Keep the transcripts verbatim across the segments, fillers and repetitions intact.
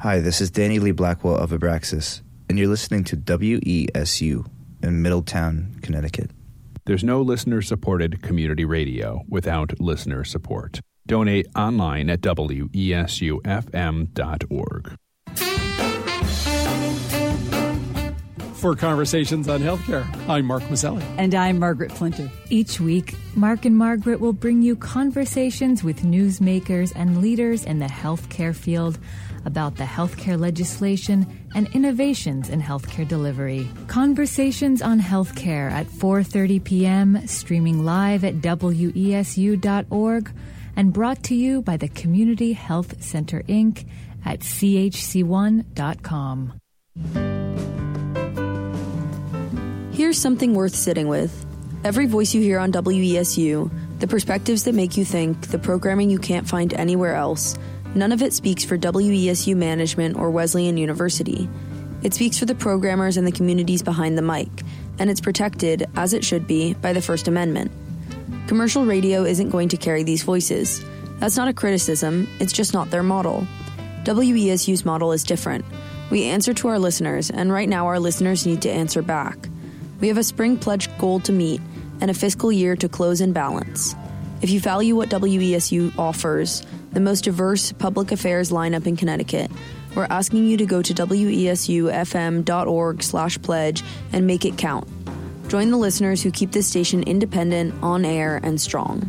Hi, this is Danny Lee Blackwell of Abraxas, and you're listening to W E S U in Middletown, Connecticut. There's no listener-supported community radio without listener support. Donate online at W E S U F M dot org. For Conversations on Healthcare, I'm Mark Mazzelli. And I'm Margaret Flinter. Each week, Mark and Margaret will bring you conversations with newsmakers and leaders in the healthcare field about the healthcare legislation and innovations in healthcare delivery. Conversations on Healthcare at four thirty p.m., streaming live at W E S U dot org, and brought to you by the Community Health Center, Incorporated at C H C one dot com. Here's something worth sitting with. Every voice you hear on W E S U, the perspectives that make you think, the programming you can't find anywhere else, none of it speaks for W E S U management or Wesleyan University. It speaks for the programmers and the communities behind the mic, and it's protected, as it should be, by the First Amendment. Commercial radio isn't going to carry these voices. That's not a criticism, it's just not their model. W E S U's model is different. We answer to our listeners, and right now our listeners need to answer back. We have a spring pledge goal to meet and a fiscal year to close in balance. If you value what W E S U offers, the most diverse public affairs lineup in Connecticut, we're asking you to go to W E S U F M dot org slash pledge and make it count. Join the listeners who keep this station independent, on air, and strong.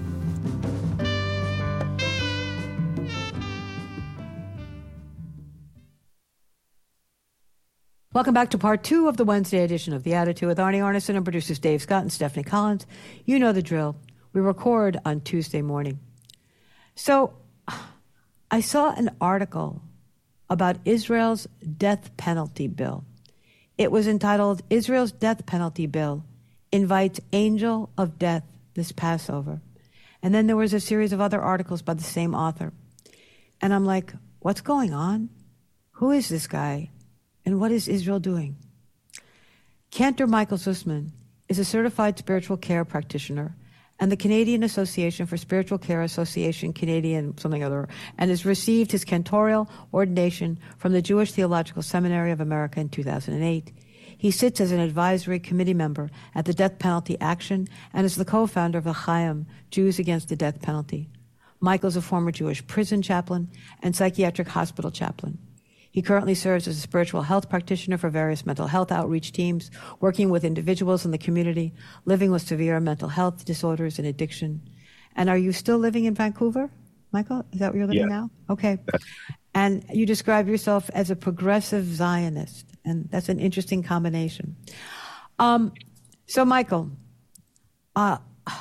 Welcome back to part two of the Wednesday edition of The Attitude with Arnie Arneson and producers Dave Scott and Stephanie Collins. You know the drill. We record on Tuesday morning. So I saw an article about Israel's death penalty bill. It was entitled, Israel's Death Penalty Bill Invites Angel of Death This Passover. And then there was a series of other articles by the same author. And I'm like, what's going on? Who is this guy? And what is Israel doing? Cantor Michael Sussman is a certified spiritual care practitioner and the Canadian Association for Spiritual Care Association, Canadian something or other, and has received his cantorial ordination from the Jewish Theological Seminary of America in two thousand eight. He sits as an advisory committee member at the Death Penalty Action and is the co-founder of the Chaim, Jews Against the Death Penalty. Michael's a former Jewish prison chaplain and psychiatric hospital chaplain. He currently serves as a spiritual health practitioner for various mental health outreach teams, working with individuals in the community, living with severe mental health disorders and addiction. And are you still living in Vancouver, Michael? Is that where you're living yeah. now? Okay. And you describe yourself as a progressive Zionist, and that's an interesting combination. Um, so, Michael, uh,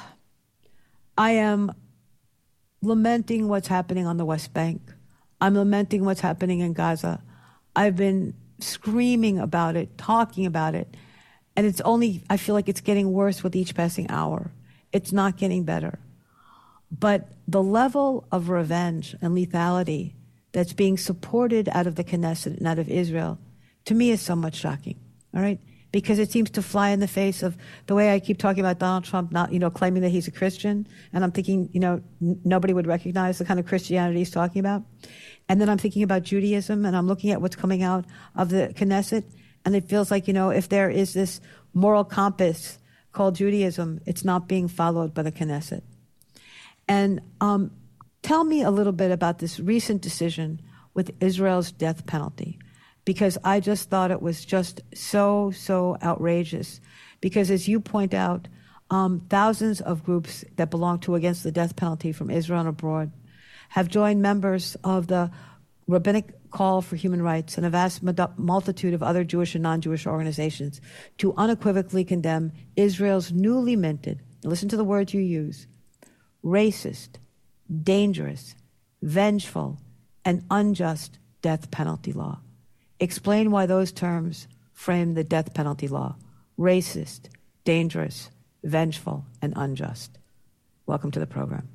I am lamenting what's happening on the West Bank. I'm lamenting what's happening in Gaza. I've been screaming about it, talking about it, and it's only, I feel like it's getting worse with each passing hour. It's not getting better. But the level of revenge and lethality that's being supported out of the Knesset and out of Israel, to me, is somewhat shocking, all right? Because it seems to fly in the face of the way I keep talking about Donald Trump not, you know, claiming that he's a Christian. And I'm thinking, you know, n- nobody would recognize the kind of Christianity he's talking about. And then I'm thinking about Judaism, and I'm looking at what's coming out of the Knesset. And it feels like, you know, if there is this moral compass called Judaism, it's not being followed by the Knesset. And um, tell me a little bit about this recent decision with Israel's death penalty, because I just thought it was just so, so outrageous. Because as you point out, um, thousands of groups that belong to Against the Death Penalty from Israel and abroad have joined members of the Rabbinic Call for Human Rights and a vast multitude of other Jewish and non-Jewish organizations to unequivocally condemn Israel's newly minted, listen to the words you use, racist, dangerous, vengeful, and unjust death penalty law. Explain why those terms frame the death penalty law: racist, dangerous, vengeful, and unjust. Welcome to the program.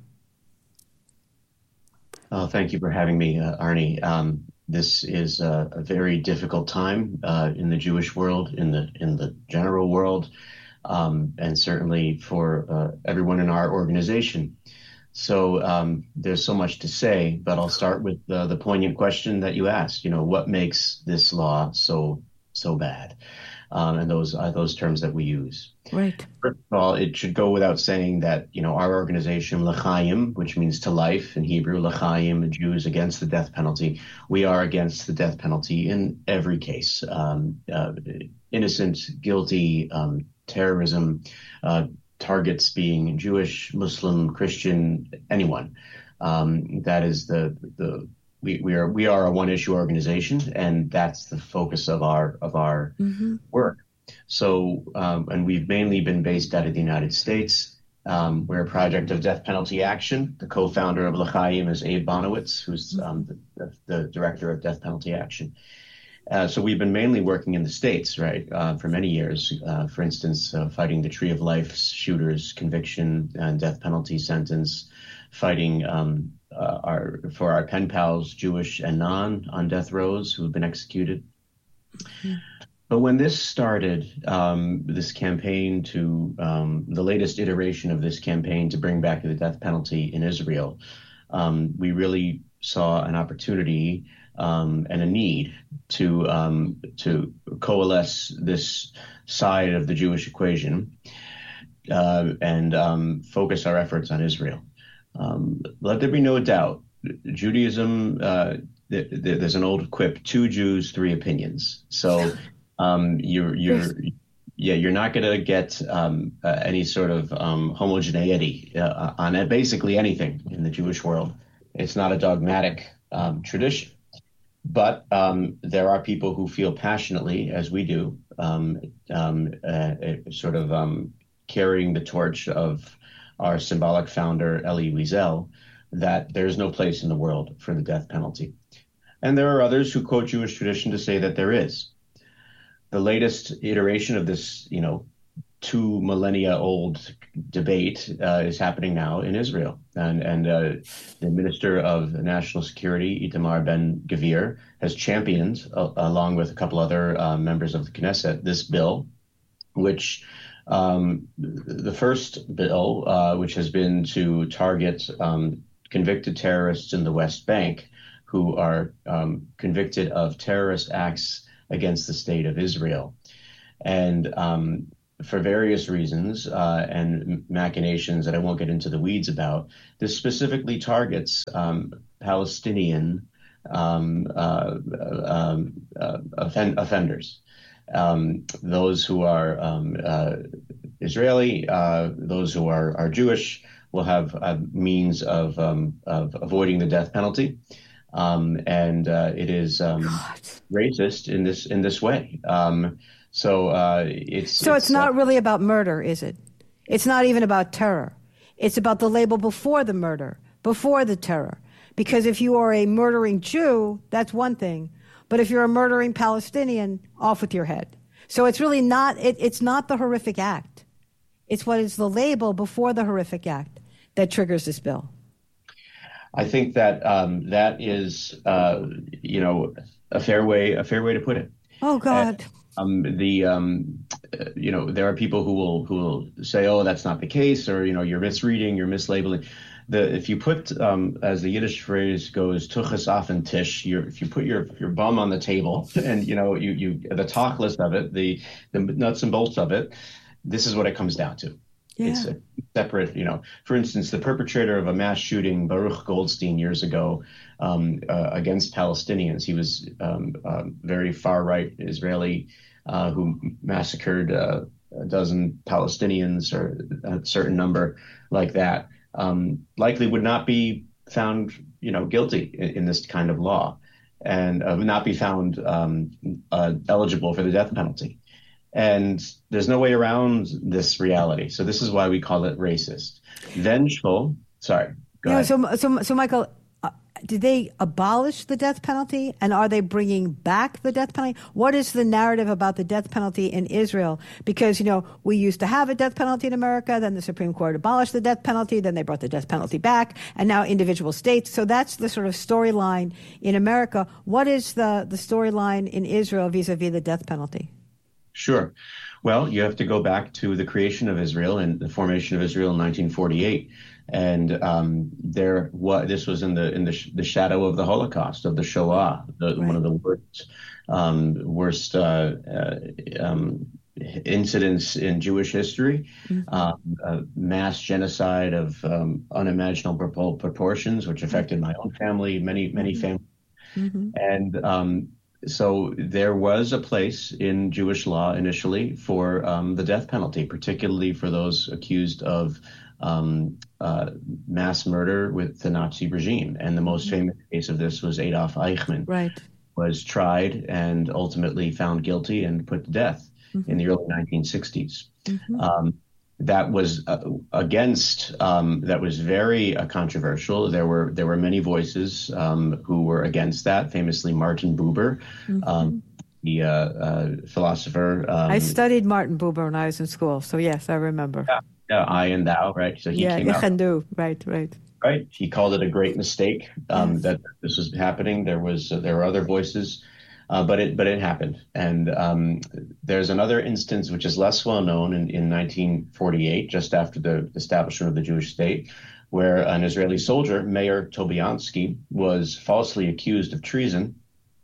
Oh, thank you for having me, uh, Arnie. Um, this is a, a very difficult time uh, in the Jewish world, in the in the general world, um, and certainly for uh, everyone in our organization. So um, there's so much to say, but I'll start with the, the poignant question that you asked. You know, what makes this law so so bad? Um, and those are those terms that we use. Right. First of all, it should go without saying that, you know, our organization, L'chaim, which means to life in Hebrew, L'chaim, Jews against the death penalty, we are against the death penalty in every case. Um, uh, innocent, guilty, um, terrorism, uh, targets being Jewish, Muslim, Christian, anyone. Um, that is the the we, we are we are a one issue organization, and that's the focus of our of our mm-hmm. work. So, um, and we've mainly been based out of the United States. Um, we're a project of Death Penalty Action. The co-founder of L'chaim is Abe Bonowitz, who's um, the, the director of Death Penalty Action. Uh, so we've been mainly working in the States, right, uh, for many years. Uh, for instance, uh, fighting the Tree of Life shooters, conviction and death penalty sentence, fighting um, uh, our for our pen pals, Jewish and non, on death rows who have been executed. Mm-hmm. But when this started, um, this campaign to um, the latest iteration of this campaign to bring back the death penalty in Israel, um, we really saw an opportunity um, and a need to um, to coalesce this side of the Jewish equation uh, and um, focus our efforts on Israel. Um, let there be no doubt, Judaism. Uh, th- th- there's an old quip: two Jews, three opinions. So. Um, you're, you're, yeah, you're not going to get um, uh, any sort of um, homogeneity uh, on basically anything in the Jewish world. It's not a dogmatic um, tradition, but um, there are people who feel passionately, as we do, um, um, uh, sort of um, carrying the torch of our symbolic founder, Elie Wiesel, that there's no place in the world for the death penalty. And there are others who quote Jewish tradition to say that there is. The latest iteration of this, you know, two millennia old debate uh, is happening now in Israel. And, and uh, the Minister of National Security, Itamar Ben-Gvir, has championed, uh, along with a couple other uh, members of the Knesset, this bill, which um, the first bill, uh, which has been to target um, convicted terrorists in the West Bank who are um, convicted of terrorist acts against the state of Israel. And um, for various reasons uh, and machinations that I won't get into the weeds about, this specifically targets um, Palestinian um, uh, um, uh, offend- offenders, um, those who are um, uh, Israeli, uh, those who are, are Jewish will have a means of, um, of avoiding the death penalty. Um, and uh, it is um, racist in this in this way. Um, so uh, it's so it's, it's not uh, really about murder, is it? It's not even about terror. It's about the label before the murder, before the terror. Because if you are a murdering Jew, that's one thing. But if you're a murdering Palestinian, off with your head. So it's really not. It, it's not the horrific act. It's what is the label before the horrific act that triggers this bill. I think that um, that is, uh, you know, a fair way, a fair way to put it. Oh God! And, um, the, um, uh, you know, there are people who will who will say, "Oh, that's not the case," or you know, you're misreading, you're mislabeling. The if you put, um, as the Yiddish phrase goes, "tuchas auf den Tisch," you if you put your your bum on the table, and you know, you you the talk list of it, the the nuts and bolts of it, this is what it comes down to. Yeah. It's a separate, you know, for instance, the perpetrator of a mass shooting, Baruch Goldstein, years ago um, uh, against Palestinians. He was um, uh, very far right Israeli uh, who massacred uh, a dozen Palestinians or a certain number like that. Um, likely would not be found, you know, guilty in, in this kind of law and uh, would not be found um, uh, eligible for the death penalty. And there's no way around this reality. So this is why we call it racist. Vengeful. Sorry. Go yeah, ahead. So, so, so, Michael, uh, did they abolish the death penalty, and are they bringing back the death penalty? What is the narrative about the death penalty in Israel? Because you know we used to have a death penalty in America. Then the Supreme Court abolished the death penalty. Then they brought the death penalty back, and now individual states. So that's the sort of storyline in America. What is the the storyline in Israel vis-a-vis the death penalty? Sure. Well, you have to go back to the creation of Israel and the formation of Israel in nineteen forty-eight. And um, there, what this was in the in the, sh- the shadow of the Holocaust, of the Shoah, the, right. one of the worst um, worst uh, uh, um, incidents in Jewish history, mm-hmm. um, uh, mass genocide of um, unimaginable proportions, which affected my own family, many many mm-hmm. families, mm-hmm. and um, so there was a place in Jewish law initially for um, the death penalty, particularly for those accused of Um, uh, mass murder with the Nazi regime. And the most famous case of this was Adolf Eichmann, right. was tried and ultimately found guilty and put to death mm-hmm. in the early nineteen sixties. Mm-hmm. Um, that was uh, against, um, that was very uh, controversial. There were there were many voices um, who were against that, famously Martin Buber, mm-hmm. um, the uh, uh, philosopher. Um, I studied Martin Buber when I was in school, so yes, I remember. Yeah. Yeah, I and thou, right? So he yeah, came out. Do. Right, right. Right. He called it a great mistake um, yes. that this was happening. There was uh, there were other voices, uh, but it but it happened. And um, there's another instance which is less well known in, in nineteen forty-eight, just after the establishment of the Jewish state, where an Israeli soldier, Meir Tobiansky, was falsely accused of treason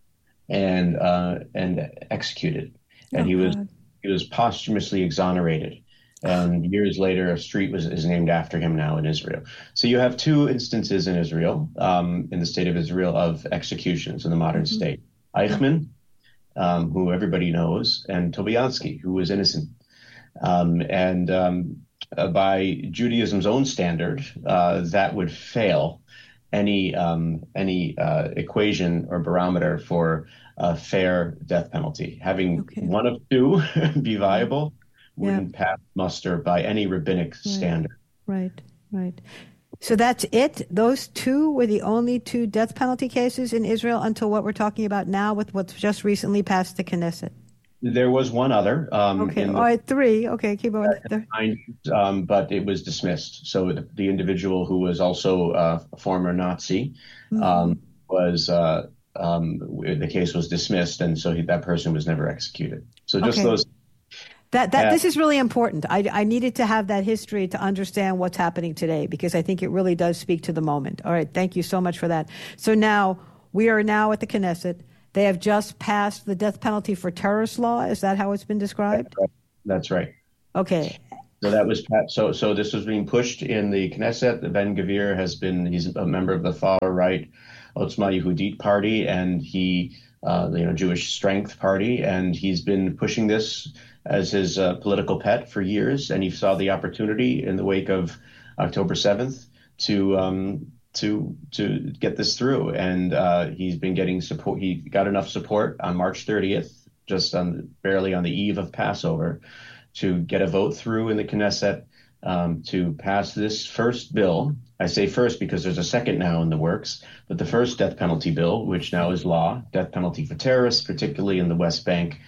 and uh, and executed, and oh, he was God. he was posthumously exonerated. And years later, a street was is named after him now in Israel. So you have two instances in Israel, um, in the state of Israel, of executions in the modern mm-hmm. state. Eichmann, um, who everybody knows, and Tobiansky, who was innocent. Um, and um, uh, by Judaism's own standard, uh, that would fail any um, any uh, equation or barometer for a fair death penalty. Having okay. one of two be viable wouldn't yeah. pass muster by any rabbinic right. standard. Right, right. So that's it? Those two were the only two death penalty cases in Israel until what we're talking about now with what's just recently passed the Knesset? There was one other. Um, okay, in all right, three. Okay, keep going. Uh, um, but it was dismissed. So the, the individual who was also uh, a former Nazi mm-hmm. um, was, uh, um, the case was dismissed, and so he, that person was never executed. So just okay. those... That that uh, this is really important. I, I needed to have that history to understand what's happening today, because I think it really does speak to the moment. All right, thank you so much for that. So now we are now at the Knesset. They have just passed the death penalty for terrorist law. Is that how it's been described? That's right. That's right. Okay. So that was so. So this was being pushed in the Knesset. The Ben Gvir has been. He's a member of the far right Otzma Yehudit party, and he, uh, you know, Jewish Strength party, and he's been pushing this as his uh, political pet for years, and he saw the opportunity in the wake of October seventh to um, to to get this through, and uh, he's been getting support. He got enough support on March thirtieth, just on barely on the eve of Passover, to get a vote through in the Knesset um, to pass this first bill. I say first because there's a second now in the works, but the first death penalty bill, which now is law, death penalty for terrorists, particularly in the West Bank.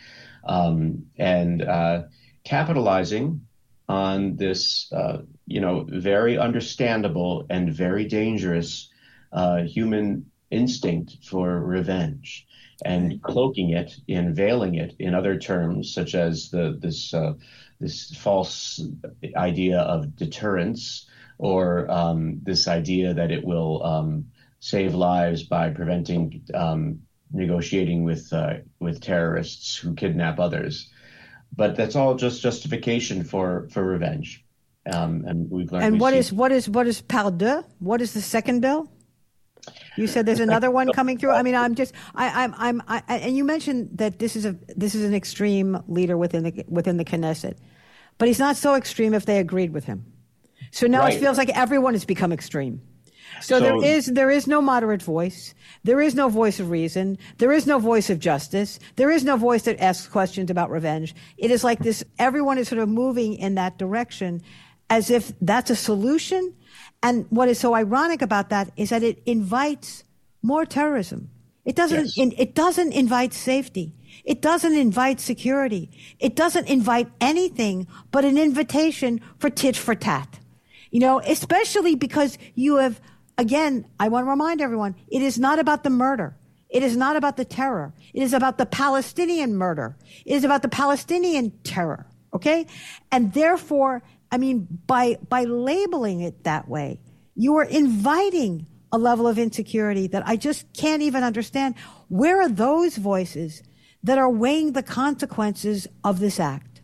Um, and uh, capitalizing on this, uh, you know, very understandable and very dangerous uh, human instinct for revenge, and cloaking it in veiling it in other terms, such as the this uh, this false idea of deterrence, or um, this idea that it will um, save lives by preventing um, negotiating with uh, with terrorists who kidnap others. But that's all just justification for, for revenge. Um, and we've learned. And what is what is what is par deux? What is the second bill? You said there's another one coming through. I mean, I'm just I, I'm I'm I, and you mentioned that this is a this is an extreme leader within the within the Knesset, but he's not so extreme if they agreed with him. So now right. It feels like everyone has become extreme. So, so there is there is no moderate voice. There is no voice of reason. There is no voice of justice. There is no voice that asks questions about revenge. It is like this. Everyone is sort of moving in that direction as if that's a solution. And what is so ironic about that is that it invites more terrorism. It doesn't, yes. in, it doesn't invite safety. It doesn't invite security. It doesn't invite anything but an invitation for tit for tat. You know, especially because you have, again, I want to remind everyone, it is not about the murder. It is not about the terror. It is about the Palestinian murder. It is about the Palestinian terror. Okay? And therefore, I mean, by by labeling it that way, you are inviting a level of insecurity that I just can't even understand. Where are those voices that are weighing the consequences of this act?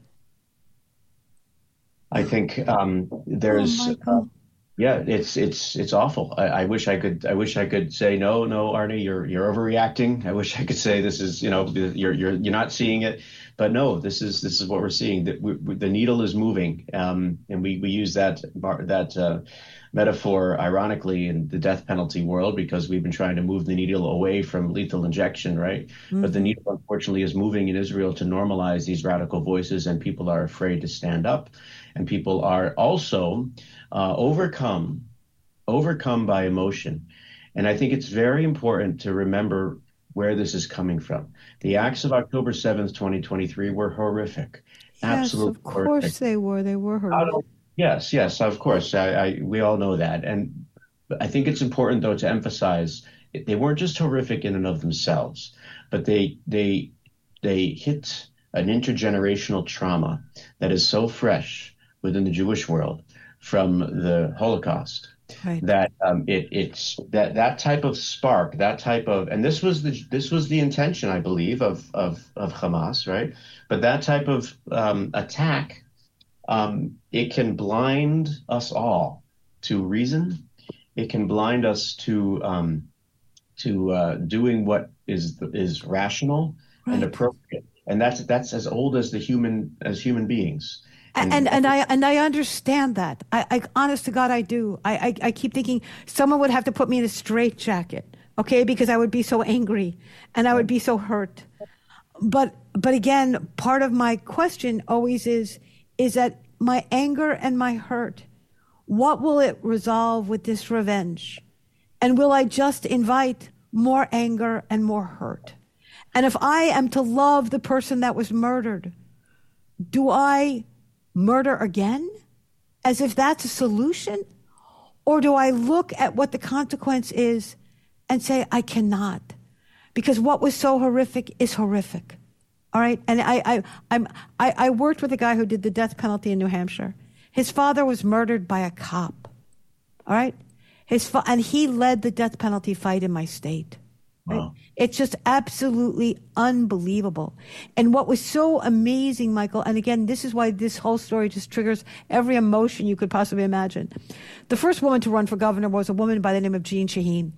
I think um, there's, oh, uh, yeah, it's it's it's awful. I, I wish I could. I wish I could say no, no, Arnie, you're you're overreacting. I wish I could say this is, you know, you're you're you're not seeing it, but no, this is this is what we're seeing. That the needle is moving, um, and we we use that that uh, metaphor ironically in the death penalty world because we've been trying to move the needle away from lethal injection, right? Mm-hmm. But the needle, unfortunately, is moving in Israel to normalize these radical voices, and people are afraid to stand up. And people are also uh, overcome, overcome by emotion. And I think it's very important to remember where this is coming from. The acts of October seventh, twenty twenty-three were horrific. Yes, Absolutely of course horrific. they were. They were horrific. Yes, yes, of course. I, I, we all know that. And I think it's important, though, to emphasize they weren't just horrific in and of themselves, but they they they hit an intergenerational trauma that is so fresh within the Jewish world from the Holocaust, right. that um, it, it's that that type of spark, that type of, and this was the this was the intention, I believe, of of, of Hamas, right? But that type of um, attack, um, it can blind us all to reason. It can blind us to um, to uh, doing what is is rational right. and appropriate, and that's that's as old as the human as human beings. And, and and I and I understand that. I, I honest to God, I do. I, I I keep thinking someone would have to put me in a straitjacket, okay, because I would be so angry and I would be so hurt. But but again, part of my question always is is that my anger and my hurt, what will it resolve with this revenge? And will I just invite more anger and more hurt? And if I am to love the person that was murdered, do I murder again, as if that's a solution? Or do I look at what the consequence is and say, I cannot? Because what was so horrific is horrific. All right? And I I I'm, I, I worked with a guy who did the death penalty in New Hampshire. His father was murdered by a cop. All right? His fa- and he led the death penalty fight in my state. Right? Wow. It's just absolutely unbelievable. And what was so amazing, Michael, and again, this is why this whole story just triggers every emotion you could possibly imagine. The first woman to run for governor was a woman by the name of Jeanne Shaheen.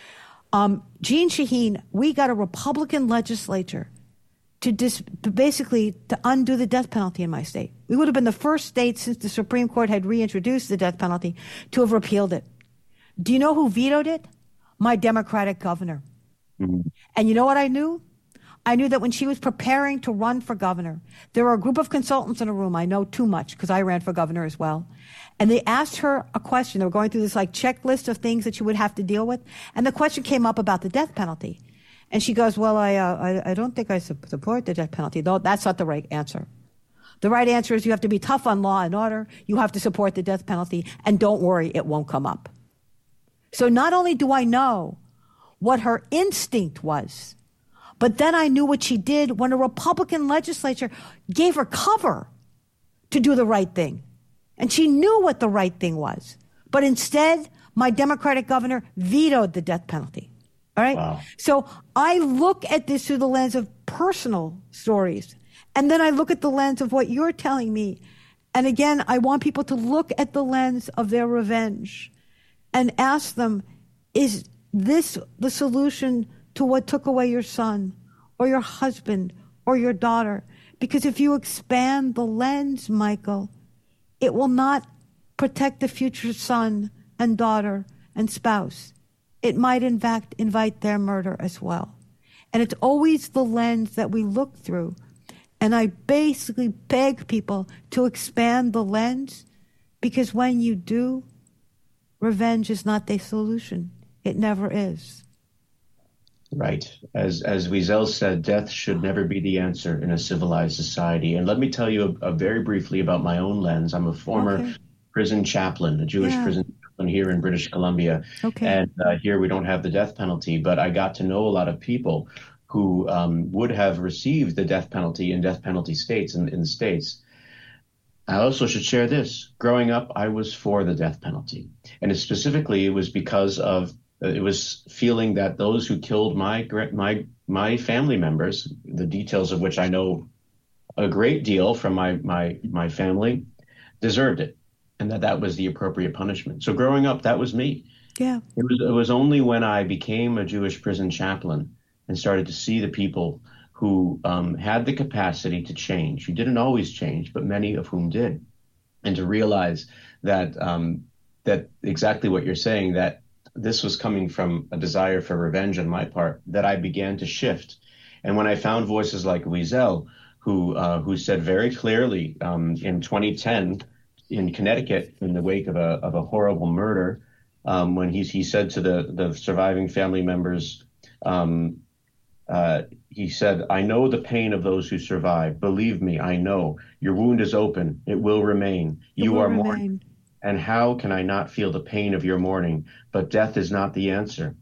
Um, Jeanne Shaheen, we got a Republican legislature to, dis- to basically to undo the death penalty in my state. We would have been the first state since the Supreme Court had reintroduced the death penalty to have repealed it. Do you know who vetoed it? My Democratic governor. And you know what I knew? I knew that when she was preparing to run for governor, there were a group of consultants in a room. I know too much because I ran for governor as well. And they asked her a question. They were going through this like checklist of things that she would have to deal with. And the question came up about the death penalty. And she goes, well, I, uh, I, I don't think I support the death penalty. No, that's not the right answer. The right answer is you have to be tough on law and order. You have to support the death penalty. And don't worry, it won't come up. So not only do I know what her instinct was, but then I knew what she did when a Republican legislature gave her cover to do the right thing. And she knew what the right thing was. But instead, my Democratic governor vetoed the death penalty. All right? Wow. So I look at this through the lens of personal stories. And then I look at the lens of what you're telling me. And again, I want people to look at the lens of their revenge and ask them, is this the solution to what took away your son or your husband or your daughter? Because if you expand the lens, Michael, it will not protect the future son and daughter and spouse. It might, in fact, invite their murder as well. And it's always the lens that we look through. And I basically beg people to expand the lens, because when you do, revenge is not the solution. It never is. Right. As as Wiesel said, death should never be the answer in a civilized society. And let me tell you a, a very briefly about my own lens. I'm a former okay. prison chaplain, a Jewish yeah. prison chaplain here in British Columbia. Okay. And uh, here we don't have the death penalty, but I got to know a lot of people who um, would have received the death penalty in death penalty states in, in the States. I also should share this. Growing up, I was for the death penalty. And it specifically, it was because of, uh, it was feeling that those who killed my, my, my family members, the details of which I know a great deal from my, my, my family, deserved it. And that that was the appropriate punishment. So growing up, that was me. Yeah. It was, it was only when I became a Jewish prison chaplain and started to see the people who um, had the capacity to change, who didn't always change, but many of whom did, and to realize that um, that exactly what you're saying, that this was coming from a desire for revenge on my part, that I began to shift. And when I found voices like Wiesel, who uh, who said very clearly um, in twenty ten in Connecticut, in the wake of a of a horrible murder, um, when he he said to the the surviving family members. Um, Uh, he said, I know the pain of those who survive. Believe me, I know. Your wound is open. It will remain. It you will are remain. mourning. And how can I not feel the pain of your mourning? But death is not the answer.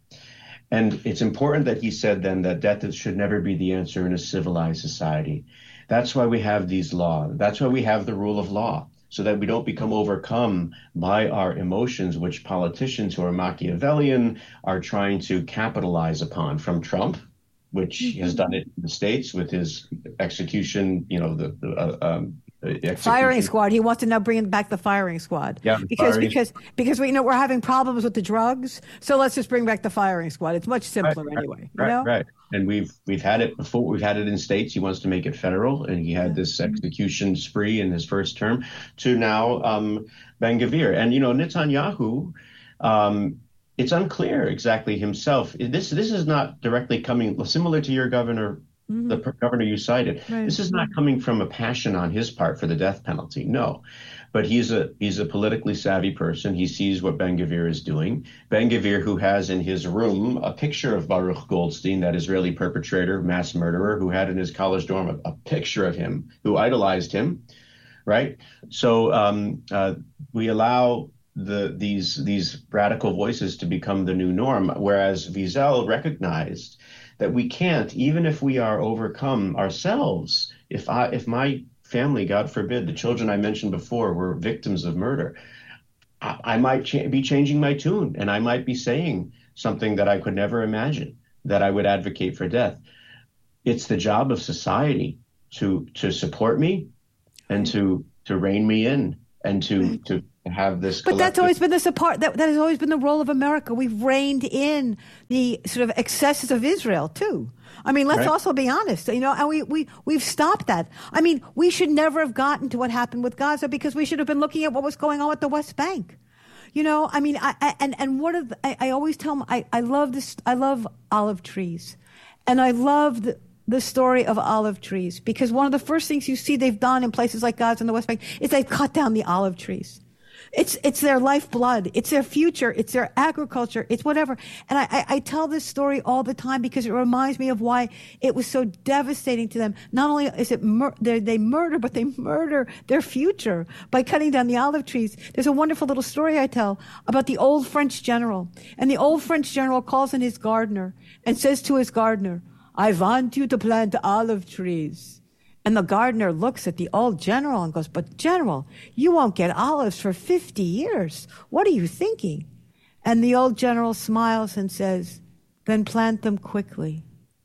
And it's important that he said then that death should never be the answer in a civilized society. That's why we have these laws. That's why we have the rule of law, so that we don't become overcome by our emotions, which politicians who are Machiavellian are trying to capitalize upon, from Trump, which he has done it in the States with his execution, you know, the, the uh, um, execution. Firing squad. He wants to now bring back the firing squad. Yeah, because firing. because because we you know we're having problems with the drugs, so let's just bring back the firing squad. It's much simpler right, anyway. Right, you know? right. And we've we've had it before. We've had it in states. He wants to make it federal, and he had this execution spree in his first term. To now, um, Ben-Gvir, and you know Netanyahu. Um, It's unclear exactly himself. This this is not directly coming, similar to your governor, mm-hmm. the governor you cited. Right. This is not coming from a passion on his part for the death penalty. No, but he's a he's a politically savvy person. He sees what Ben-Gvir is doing. Ben-Gvir, who has in his room a picture of Baruch Goldstein, that Israeli perpetrator, mass murderer, who had in his college dorm a, a picture of him, who idolized him, right? So um, uh, we allow the these these radical voices to become the new norm, whereas Wiesel recognized that we can't, even if we are overcome ourselves, if I if my family, God forbid, the children I mentioned before were victims of murder, I, I might cha- be changing my tune, and I might be saying something that I could never imagine, that I would advocate for death. It's the job of society to to support me and to to rein me in and to right. to have this. But that's always been the support. That that has always been the role of America. We've reined in the sort of excesses of Israel too. I mean, let's right. also be honest. You know, and we we we've stopped that. I mean, we should never have gotten to what happened with Gaza, because we should have been looking at what was going on with the West Bank. You know, I mean, I, I and and one of the, I, I always tell them I I love this. I love olive trees, and I love the. the story of olive trees, because one of the first things you see they've done in places like Gaza and the West Bank is they've cut down the olive trees. It's it's their lifeblood. It's their future. It's their agriculture. It's whatever. And I, I, I tell this story all the time because it reminds me of why it was so devastating to them. Not only is it mur- they, they murder, but they murder their future by cutting down the olive trees. There's a wonderful little story I tell about the old French general. And the old French general calls in his gardener and says to his gardener, I want you to plant olive trees. And the gardener looks at the old general and goes, but general, you won't get olives for fifty years. What are you thinking? And the old general smiles and says, then plant them quickly.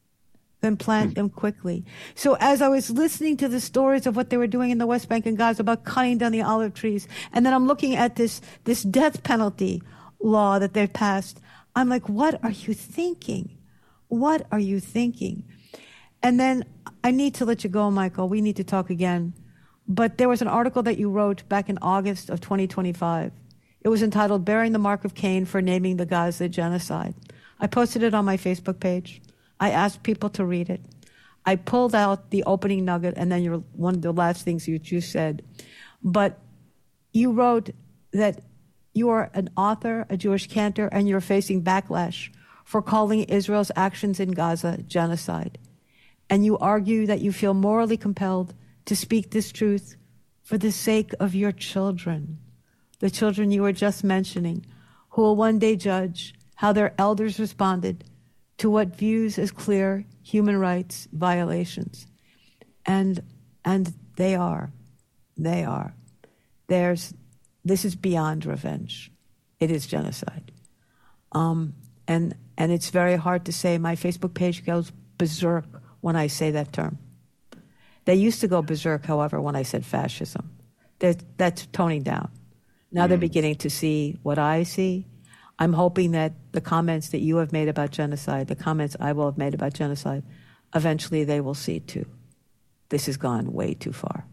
Then plant them quickly. So as I was listening to the stories of what they were doing in the West Bank and Gaza about cutting down the olive trees, and then I'm looking at this, this death penalty law that they've passed, I'm like, what are you thinking? What are you thinking? And then I need to let you go, Michael. We need to talk again. But there was an article that you wrote back in August of twenty twenty-five. It was entitled Bearing the Mark of Cain for Naming the Gaza Genocide. I posted it on my Facebook page. I asked people to read it. I pulled out the opening nugget and then your, one of the last things you, you said. But you wrote that you are an author, a Jewish cantor, and you're facing backlash for calling Israel's actions in Gaza genocide. And you argue that you feel morally compelled to speak this truth for the sake of your children, the children you were just mentioning, who will one day judge how their elders responded to what views as clear human rights violations. And and they are. They are. there's this is beyond revenge. It is genocide. Um, and and it's very hard to say. My Facebook page goes berserk when I say that term. They used to go berserk, however, when I said fascism. They're, that's toning down. Now mm. they're beginning to see what I see. I'm hoping that the comments that you have made about genocide, the comments I will have made about genocide, eventually they will see too. This has gone way too far.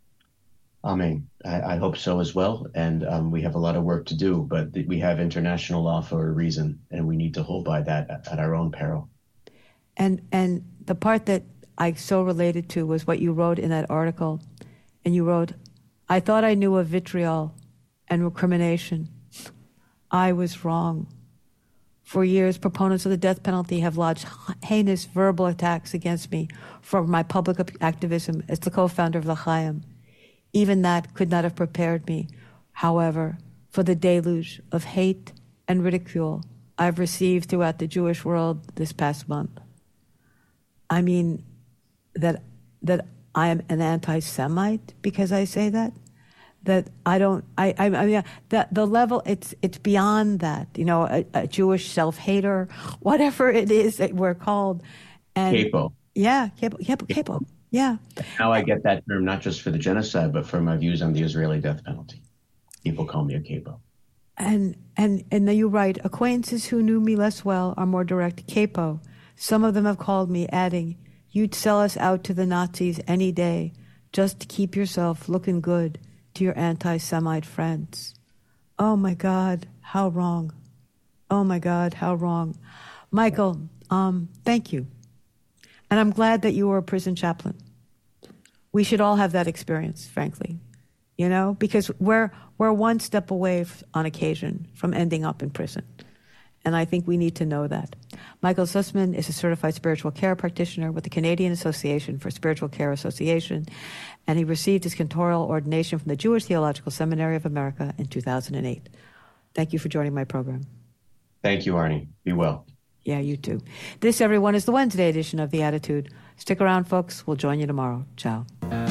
Amen. I, I hope so as well. And um, we have a lot of work to do, but th- we have international law for a reason, and we need to hold by that at, at our own peril. And and the part that I so related to was what you wrote in that article. And you wrote, I thought I knew of vitriol and recrimination. I was wrong. For years, proponents of the death penalty have lodged heinous verbal attacks against me for my public activism as the co-founder of L'chaim. Even that could not have prepared me, however, for the deluge of hate and ridicule I've received throughout the Jewish world this past month. I mean, that that I am an anti-Semite because I say that? That I don't, I, I, I mean, the, the level, it's it's beyond that, you know, a, a Jewish self-hater, whatever it is that we're called. And Capo. Yeah, capo, capo, capo, yeah. Now I get that term not just for the genocide, but for my views on the Israeli death penalty. People call me a capo. And, and, and then you write, acquaintances who knew me less well are more direct, capo. Some of them have called me, adding, you'd sell us out to the Nazis any day just to keep yourself looking good to your anti-Semite friends. Oh, my God, how wrong. Oh, my God, how wrong. Michael, um, thank you. And I'm glad that you were a prison chaplain. We should all have that experience, frankly, you know, because we're, we're one step away f- on occasion from ending up in prison. And I think we need to know that. Michael Sussman is a certified spiritual care practitioner with the Canadian Association for Spiritual Care Association, and he received his cantorial ordination from the Jewish Theological Seminary of America in two thousand eight. Thank you for joining my program. Thank you, Arnie. Be well. Yeah, you too. This, everyone, is the Wednesday edition of The Attitude. Stick around, folks. We'll join you tomorrow. Ciao.